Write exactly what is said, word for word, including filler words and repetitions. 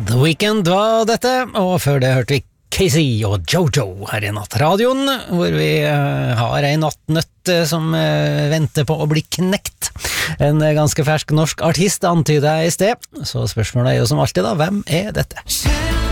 The Weeknd var dette, og før det hørte vi Casey og Jojo her i Nattradioen, hvor vi uh, har en nattnøtt uh, som uh, venter på å bli knekt. En uh, ganske fersk norsk artist antydet jeg i sted, så spørsmålet er jo som alltid da, hvem er dette?